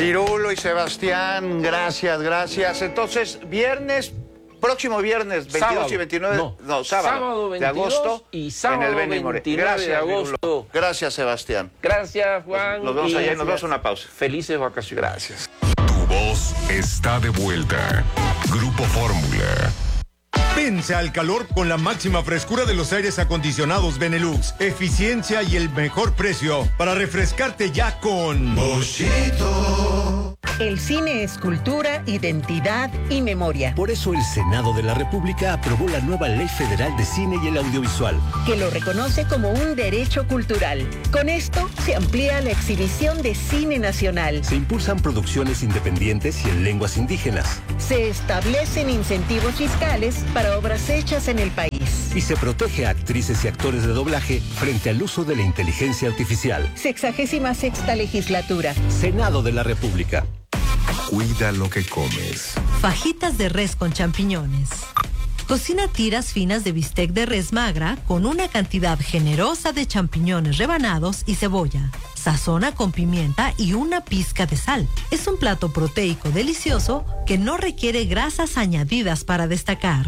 Pirulo y Sebastián, gracias. Entonces, próximo viernes, 22 sábado, y 29, sábado 22 de agosto y sábado en el 29 de agosto. Pirulo. Gracias, Sebastián. Gracias, Juan. Nos vemos allá y nos vemos una pausa. Felices vacaciones. Gracias. Tu voz está de vuelta. Grupo Fórmula. Vence al calor con la máxima frescura de los aires acondicionados Benelux, eficiencia y el mejor precio para refrescarte ya con Boschito. El cine es cultura, identidad y memoria. Por eso el Senado de la República aprobó la nueva Ley Federal de Cine y el Audiovisual, que lo reconoce como un derecho cultural. Con esto se amplía la exhibición de cine nacional. Se impulsan producciones independientes y en lenguas indígenas. Se establecen incentivos fiscales para obras hechas en el país. Y se protege a actrices y actores de doblaje frente al uso de la inteligencia artificial. 66ª legislatura. Senado de la República. Cuida lo que comes. Fajitas de res con champiñones. Cocina tiras finas de bistec de res magra con una cantidad generosa de champiñones rebanados y cebolla. Sazona con pimienta y una pizca de sal. Es un plato proteico delicioso que no requiere grasas añadidas para destacar.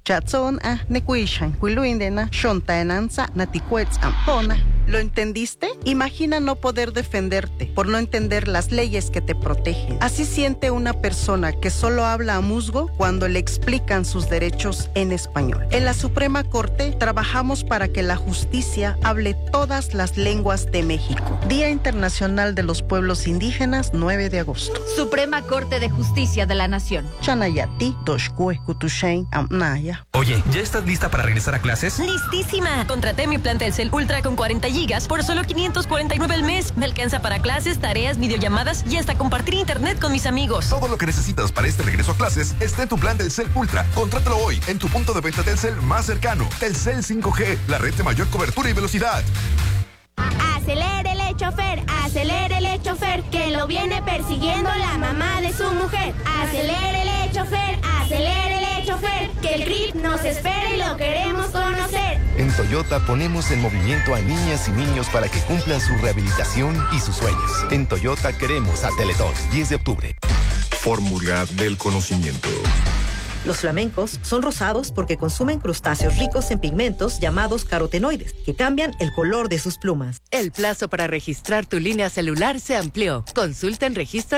¿Lo entendiste? Imagina no poder defenderte por no entender las leyes que te protegen. Así siente una persona que solo habla a musgo cuando le explican sus derechos en español. En la Suprema Corte trabajamos para que la justicia hable todas las lenguas de México. Día Internacional de los Pueblos Indígenas, 9 de agosto. Suprema Corte de Justicia de la Nación. Chanayati, Toshkue, Kutushain, Amnaya. Oye, ¿ya estás lista para regresar a clases? ¡Listísima! Contraté mi plan Telcel Ultra con 40 gigas por solo $549 al mes. Me alcanza para clases, tareas, videollamadas y hasta compartir internet con mis amigos. Todo lo que necesitas para este regreso a clases está en tu plan Telcel Ultra. Contrátalo hoy en tu punto de venta Telcel más cercano. Telcel 5G, la red de mayor cobertura y velocidad. Acelérele, chofer, que lo viene persiguiendo la mamá de su mujer. Acelérele, chofer, que el grip nos espera y lo queremos conocer. En Toyota ponemos en movimiento a niñas y niños para que cumplan su rehabilitación y sus sueños. En Toyota queremos a Teletón, 10 de octubre. Fórmula del conocimiento. Los flamencos son rosados porque consumen crustáceos ricos en pigmentos llamados carotenoides, que cambian el color de sus plumas. El plazo para registrar tu línea celular se amplió. Consulta en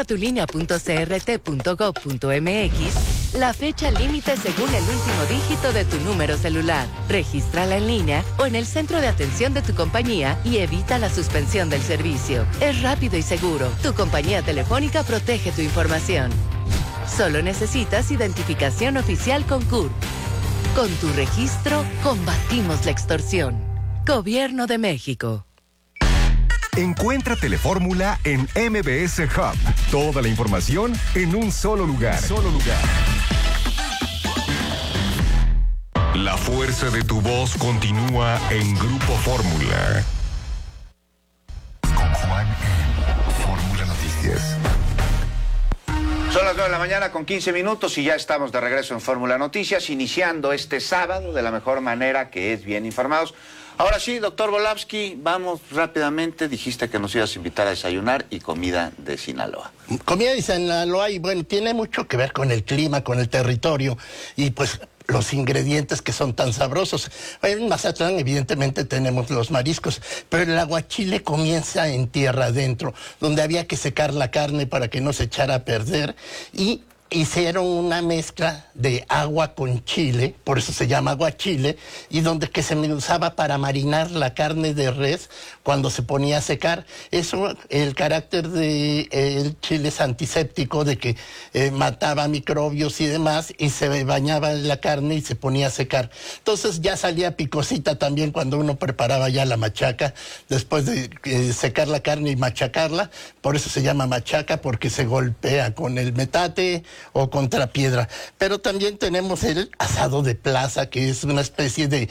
registratulinea.crt.gov.mx la fecha límite según el último dígito de tu número celular. Regístrala en línea o en el centro de atención de tu compañía y evita la suspensión del servicio. Es rápido y seguro. Tu compañía telefónica protege tu información. Solo necesitas identificación oficial con CURP. Con tu registro, combatimos la extorsión. Gobierno de México. Encuentra Telefórmula en MBS Hub. Toda la información en un solo lugar. La fuerza de tu voz continúa en Grupo Fórmula. Con Juan en Fórmula Noticias. Son las 9 de la mañana con 15 minutos y ya estamos de regreso en Fórmula Noticias, iniciando este sábado de la mejor manera, que es bien informados. Ahora sí, doctor Volavsky, vamos rápidamente. Dijiste que nos ibas a invitar a desayunar y comida de Sinaloa. Comida de Sinaloa, y bueno, tiene mucho que ver con el clima, con el territorio y pues los ingredientes que son tan sabrosos. En Mazatlán evidentemente tenemos los mariscos, pero el aguachile comienza en tierra adentro, donde había que secar la carne para que no se echara a perder, y hicieron una mezcla de agua con chile, por eso se llama aguachile, y donde que se usaba para marinar la carne de res cuando se ponía a secar. Eso, el carácter de el chile es antiséptico, de que mataba microbios y demás, y se bañaba la carne y se ponía a secar. Entonces ya salía picosita también cuando uno preparaba ya la machaca, después de secar la carne y machacarla. Por eso se llama machaca, porque se golpea con el metate, o contra piedra. Pero también tenemos el asado de plaza, que es una especie de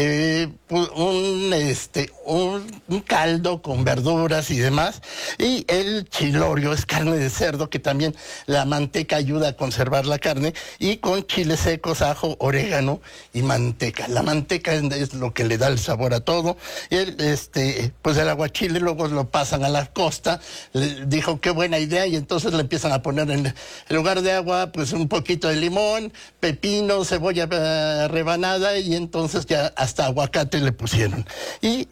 un caldo con verduras y demás. Y el chilorio es carne de cerdo, que también la manteca ayuda a conservar la carne, y con chiles secos, ajo, orégano y manteca. La manteca es lo que le da el sabor a todo. Y pues el aguachile luego lo pasan a la costa. Le dijo qué buena idea, y entonces le empiezan a poner en lugar de agua pues un poquito de limón, pepino, cebolla rebanada, y entonces ya hasta aguacate le pusieron. Y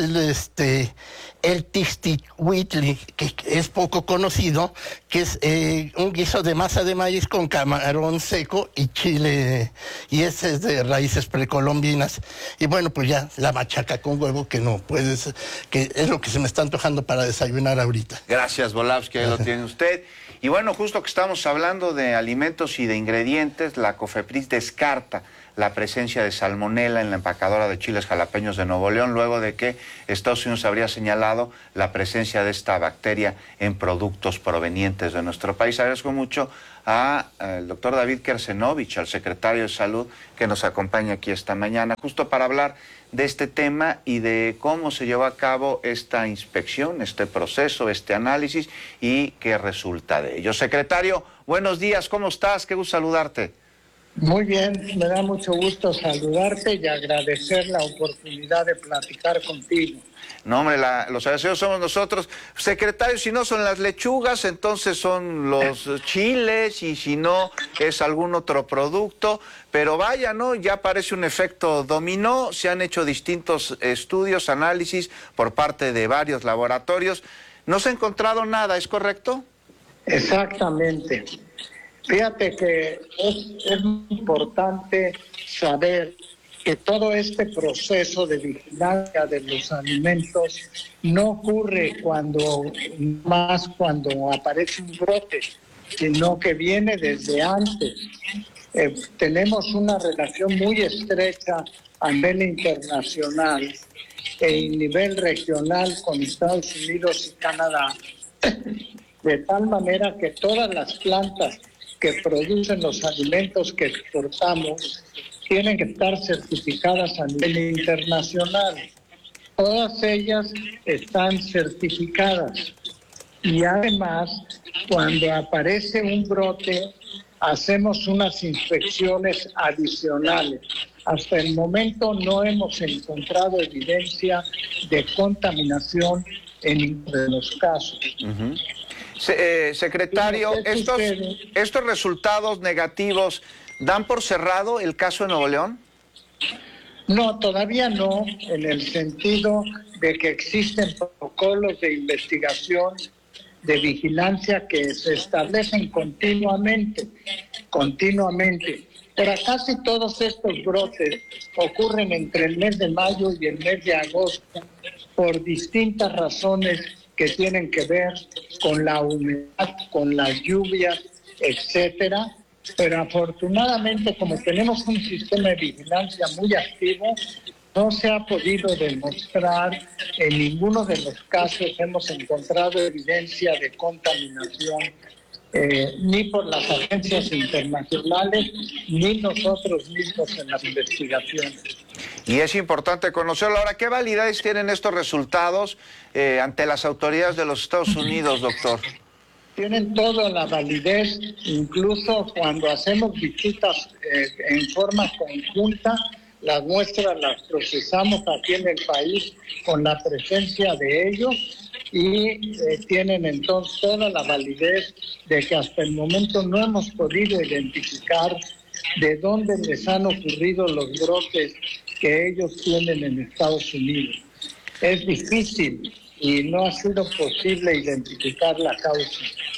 el tixtihuitli, que es poco conocido, que es un guiso de masa de maíz con camarón seco y chile, y ese es de raíces precolombinas. Y bueno, pues ya la machaca con huevo, que no puedes, que es lo que se me está antojando para desayunar ahorita. Gracias, Volapsky, ahí lo tiene usted. Y bueno, justo que estamos hablando de alimentos y de ingredientes, la COFEPRIS descarta la presencia de salmonela en la empacadora de chiles jalapeños de Nuevo León, luego de que Estados Unidos habría señalado la presencia de esta bacteria en productos provenientes de nuestro país. Agradezco mucho al doctor David Kersenovich, al secretario de Salud, que nos acompaña aquí esta mañana, justo para hablar de este tema y de cómo se llevó a cabo esta inspección, este proceso, este análisis y qué resulta de ello. Secretario, buenos días, ¿cómo estás? Qué gusto saludarte. Muy bien, me da mucho gusto saludarte y agradecer la oportunidad de platicar contigo. No, hombre, los agradecidos somos nosotros. Secretario, si no son las lechugas, entonces son los chiles, y si no es algún otro producto. Pero vaya, ¿no? Ya parece un efecto dominó. Se han hecho distintos estudios, análisis por parte de varios laboratorios. No se ha encontrado nada, ¿es correcto? Exactamente. Fíjate que es importante saber que todo este proceso de vigilancia de los alimentos no ocurre cuando aparece un brote, sino que viene desde antes. Tenemos una relación muy estrecha a nivel internacional y a nivel regional con Estados Unidos y Canadá, de tal manera que todas las plantas que producen los alimentos que exportamos tienen que estar certificadas a nivel internacional. Todas ellas están certificadas. Y además, cuando aparece un brote, hacemos unas inspecciones adicionales. Hasta el momento no hemos encontrado evidencia de contaminación en ninguno de los casos. Secretario, ¿estos resultados negativos dan por cerrado el caso de Nuevo León? No, todavía no, en el sentido de que existen protocolos de investigación, de vigilancia que se establecen continuamente. Pero casi todos estos brotes ocurren entre el mes de mayo y el mes de agosto por distintas razones que tienen que ver con la humedad, con las lluvias, etcétera. Pero afortunadamente, como tenemos un sistema de vigilancia muy activo, no se ha podido demostrar, en ninguno de los casos hemos encontrado evidencia de contaminación, ni por las agencias internacionales, ni nosotros mismos en las investigaciones. Y es importante conocerlo. Ahora, ¿qué validez tienen estos resultados ante las autoridades de los Estados Unidos, doctor? Tienen toda la validez, incluso cuando hacemos visitas en forma conjunta, las muestras las procesamos aquí en el país con la presencia de ellos y tienen entonces toda la validez de que hasta el momento no hemos podido identificar de dónde les han ocurrido los brotes que ellos tienen en Estados Unidos. Es difícil y no ha sido posible identificar la causa.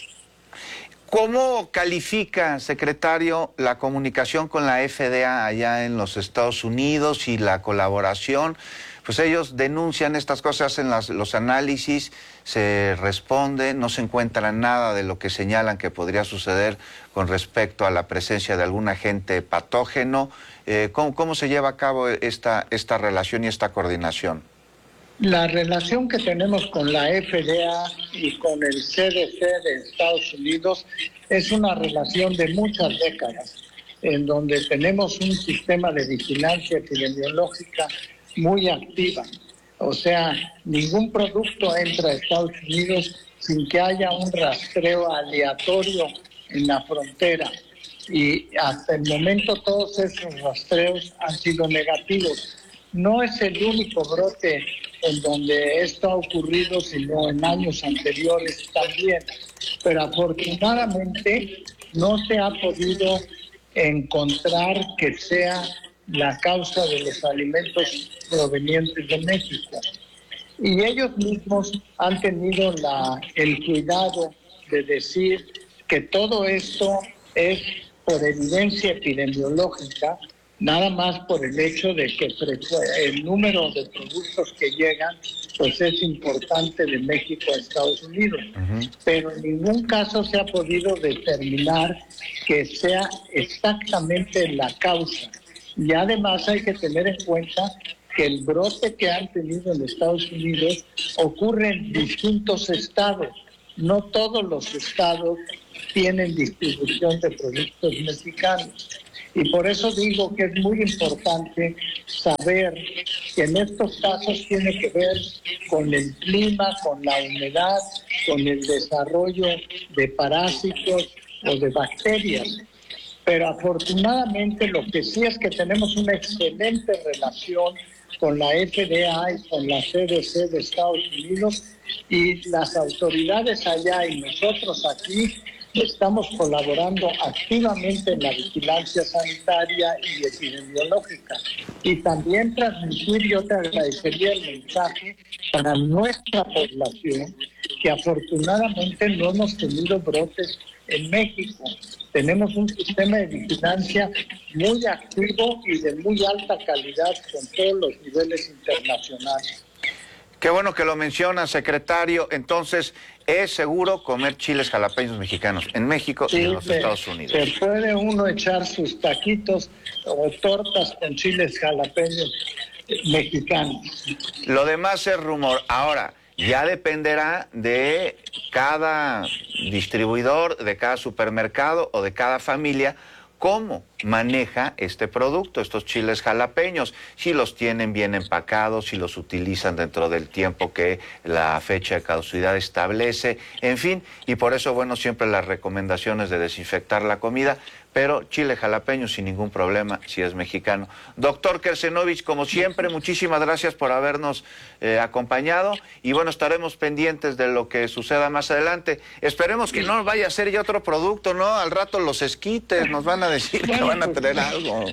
¿Cómo califica, secretario, la comunicación con la FDA allá en los Estados Unidos y la colaboración? Pues ellos denuncian estas cosas, hacen los análisis, se responde, no se encuentra nada de lo que señalan que podría suceder con respecto a la presencia de algún agente patógeno. ¿Cómo se lleva a cabo esta relación y esta coordinación? La relación que tenemos con la FDA y con el CDC de Estados Unidos es una relación de muchas décadas, en donde tenemos un sistema de vigilancia epidemiológica muy activa. O sea, ningún producto entra a Estados Unidos sin que haya un rastreo aleatorio en la frontera. Y hasta el momento todos esos rastreos han sido negativos. No es el único brote en donde esto ha ocurrido, sino en años anteriores también. Pero afortunadamente no se ha podido encontrar que sea la causa de los alimentos provenientes de México. Y ellos mismos han tenido el cuidado de decir que todo esto es por evidencia epidemiológica, nada más por el hecho de que el número de productos que llegan pues es importante de México a Estados Unidos. Pero en ningún caso se ha podido determinar que sea exactamente la causa. Y además hay que tener en cuenta que el brote que han tenido en Estados Unidos ocurre en distintos estados. No todos los estados tienen distribución de productos mexicanos. Y por eso digo que es muy importante saber que en estos casos tiene que ver con el clima, con la humedad, con el desarrollo de parásitos o de bacterias. Pero afortunadamente lo que sí es que tenemos una excelente relación con la FDA y con la CDC de Estados Unidos, y las autoridades allá y nosotros aquí estamos colaborando activamente en la vigilancia sanitaria y epidemiológica. Y también transmitir, yo te agradecería el mensaje para nuestra población, que afortunadamente no hemos tenido brotes en México. Tenemos un sistema de vigilancia muy activo y de muy alta calidad con todos los niveles internacionales. Qué bueno que lo menciona, secretario. Entonces, ¿es seguro comer chiles jalapeños mexicanos en México y en los Estados Unidos? Se puede uno echar sus taquitos o tortas con chiles jalapeños mexicanos. Lo demás es rumor. Ahora, ya dependerá de cada distribuidor, de cada supermercado o de cada familia cómo maneja este producto, estos chiles jalapeños, si los tienen bien empacados, si los utilizan dentro del tiempo que la fecha de caducidad establece, en fin, y por eso, bueno, siempre las recomendaciones de desinfectar la comida, pero chile jalapeño sin ningún problema si es mexicano. Doctor Kersenovich, como siempre, muchísimas gracias por habernos acompañado y bueno, estaremos pendientes de lo que suceda más adelante. Esperemos que no vaya a ser ya otro producto, ¿no? Al rato los esquites nos van a decir que van a traer algo.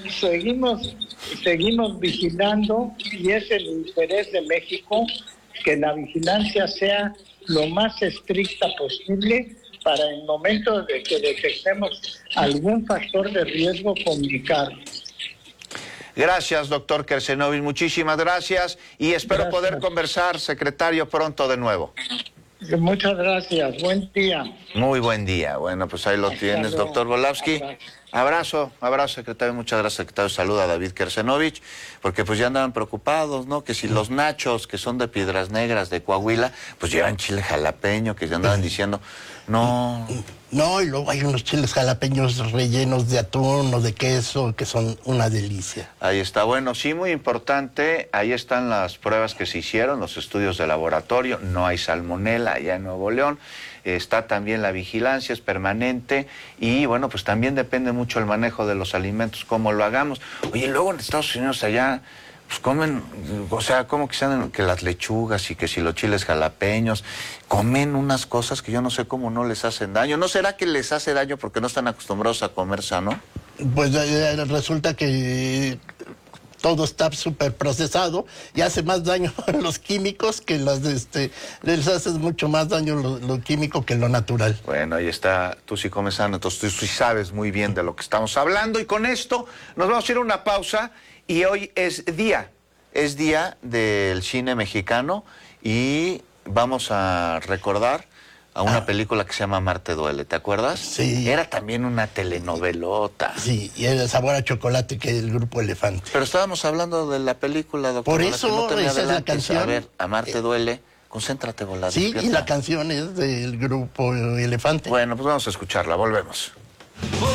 Seguimos vigilando y es el interés de México que la vigilancia sea lo más estricta posible para el momento de que detectemos algún factor de riesgo comunicarnos. Gracias, doctor Kersenovich, muchísimas gracias y espero poder conversar, secretario, pronto de nuevo. Muchas gracias, buen día. Muy buen día, bueno, pues ahí lo tienes, doctor Volavsky. Abrazo, secretario, muchas gracias, secretario. Saluda a David Kersenovich, porque pues ya andaban preocupados, ¿no? Que si los nachos, que son de Piedras Negras, de Coahuila, pues llevan chile jalapeño, que ya andaban diciendo, no. No, y luego hay unos chiles jalapeños rellenos de atún o de queso, que son una delicia. Ahí está, bueno, sí, muy importante, ahí están las pruebas que se hicieron, los estudios de laboratorio, no hay salmonela allá en Nuevo León. Está también la vigilancia, es permanente y bueno, pues también depende mucho el manejo de los alimentos, cómo lo hagamos. Oye, luego en Estados Unidos allá, pues comen, o sea, como que sean que las lechugas y que si los chiles jalapeños, comen unas cosas que yo no sé cómo no les hacen daño. ¿No será que les hace daño porque no están acostumbrados a comer sano? Pues resulta que todo está súper procesado y hace más daño los químicos que les hace mucho más daño lo químico que lo natural. Bueno, ahí está, tú sí comes sano, entonces tú sí sabes muy bien de lo que estamos hablando y con esto nos vamos a ir a una pausa y hoy es día del cine mexicano y vamos a recordar a una película que se llama Amarte duele, ¿te acuerdas? Sí. Era también una telenovelota. Sí, y era Sabor a Chocolate, que es el Grupo Elefante. Pero estábamos hablando de la película, doctor. Por Volásky, eso, no esa es la canción. A ver, Amarte duele, concéntrate, Volásky. Sí, y la canción es del Grupo Elefante. Bueno, pues vamos a escucharla, volvemos.